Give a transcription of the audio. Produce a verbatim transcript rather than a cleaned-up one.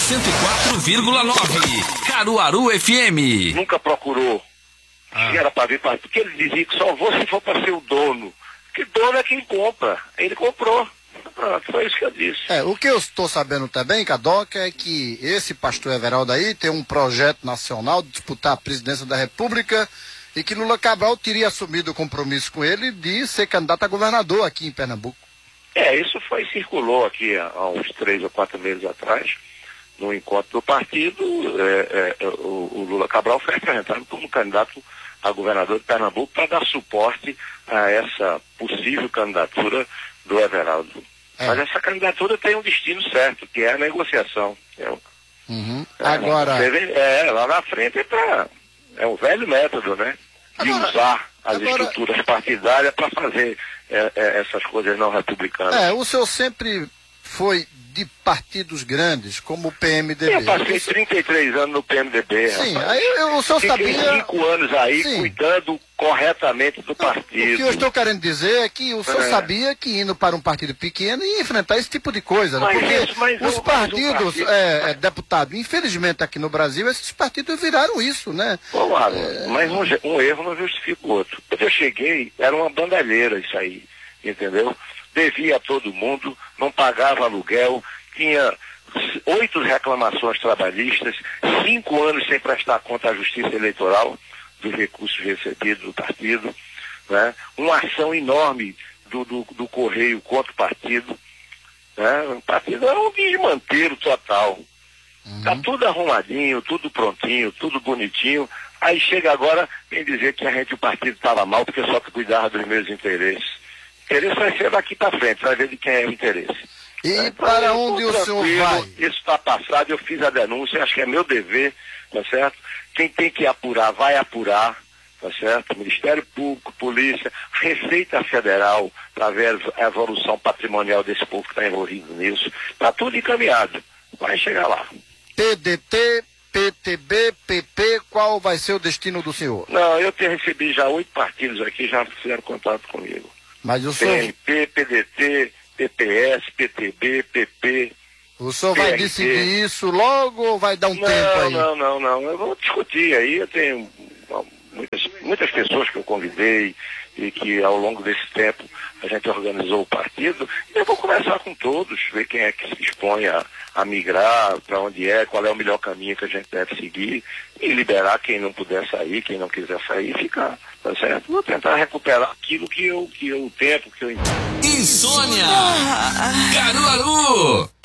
cento e quatro vírgula nove. Caruaru F M. Nunca procurou Ah. se era para vir partido, porque ele dizia que só vou se for para ser o dono. Que dono é quem compra. Ele comprou. Pronto, foi isso que eu disse. É, o que eu estou sabendo também, Cadoca, é que esse pastor Everaldo aí tem um projeto nacional de disputar a presidência da República e que Lula Cabral teria assumido o compromisso com ele de ser candidato a governador aqui em Pernambuco. É, isso foi, circulou aqui há, há uns três ou quatro meses atrás, no encontro do partido. É, é, o, o Lula Cabral foi apresentado como candidato a governador de Pernambuco para dar suporte a essa possível candidatura do Everaldo. É. Mas essa candidatura tem um destino certo, que é a negociação. É, Uhum. é, Agora... É, lá na frente é pra, é um velho método, né? De Agora- usar as agora- estruturas partidárias para fazer é, é, essas coisas não republicanas. É, o senhor sempre foi de partidos grandes, como o P M D B. Eu passei Isso- trinta e três anos no P M D B, Sim, rapaz. aí eu- o senhor Fiquei sabia... cinco anos aí Sim. cuidando corretamente do O partido. que eu estou querendo dizer é que o senhor É. sabia que indo para um partido pequeno ia enfrentar esse tipo de coisa, né? Mas Porque isso, mas os um- mas um partidos, partido- é, é, deputado, infelizmente aqui no Brasil, esses partidos viraram isso, né? Ô, Alan, mas um, ge- um erro não justifica o outro. Quando eu cheguei, era uma bandalheira isso aí, entendeu? Devia a todo mundo, não pagava aluguel, tinha s- oito reclamações trabalhistas, cinco anos sem prestar conta à Justiça Eleitoral dos recursos recebidos do partido, né? Uma ação enorme do, do, do Correio contra o partido, né? O partido era um desmanteiro total. Tá tudo arrumadinho, tudo prontinho, tudo bonitinho. Aí chega agora, vem dizer que a gente, o partido estava mal porque só que cuidava dos meus interesses. Interesse vai ser daqui para frente, vai ver de quem é o interesse. E É, então, para eu tô onde o senhor tranquilo, vai? Isso está passado, eu fiz a denúncia, acho que é meu dever, tá certo? Quem tem que apurar, vai apurar, tá certo? Ministério Público, Polícia, Receita Federal, para ver a evolução patrimonial desse povo que está envolvido nisso. Está tudo encaminhado, vai chegar lá. P D T, P T B, P P, qual vai ser o destino do senhor? Não, eu tenho recebido já oito partidos aqui, já fizeram contato comigo. Mas o senhor, P N P, P D T, P P S, P T B, P P. o senhor vai P R T. decidir isso logo ou vai dar um tempo Não, aí? não, não, não. Eu vou discutir aí. Eu tenho bom, muitas, muitas pessoas que eu convidei e que ao longo desse tempo a gente organizou o partido. Eu vou conversar com todos, ver quem é que se dispõe a, a migrar, para onde é, qual é o melhor caminho que a gente deve seguir e liberar quem não puder sair, quem não quiser sair, ficar, tá certo? Vou tentar recuperar aquilo que eu, que eu, o tempo que eu... Insônia. Caruaru.